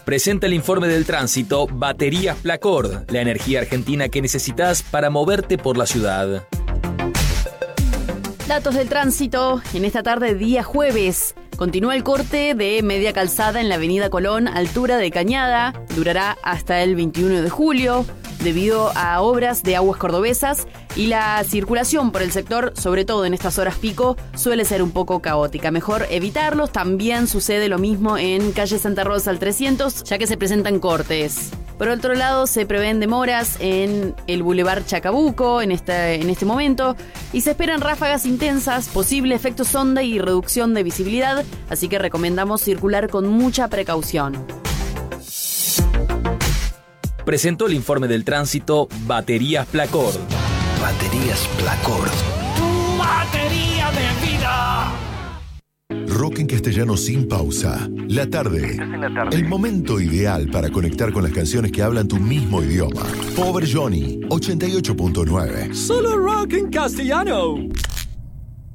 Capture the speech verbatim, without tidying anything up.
presenta el informe del tránsito Baterías Placord, la energía argentina que necesitas para moverte por la ciudad. Datos del tránsito en esta tarde, día jueves. Continúa el corte de media calzada en la avenida Colón, altura de Cañada. Durará hasta el veintiuno de julio debido a obras de Aguas Cordobesas y la circulación por el sector, sobre todo en estas horas pico, suele ser un poco caótica. Mejor evitarlos. También sucede lo mismo en calle Santa Rosa al trescientos, ya que se presentan cortes. Por otro lado, se prevén demoras en el Boulevard Chacabuco en este, en este momento y se esperan ráfagas intensas, posible efecto sonda y reducción de visibilidad, así que recomendamos circular con mucha precaución. Presentó el informe del tránsito Baterías Placord. Baterías Placord. Tu batería de vida. Rock en castellano sin pausa. La tarde. El momento ideal para conectar con las canciones que hablan tu mismo idioma. Pobre Johnny, ochenta y ocho punto nueve. Solo rock en castellano.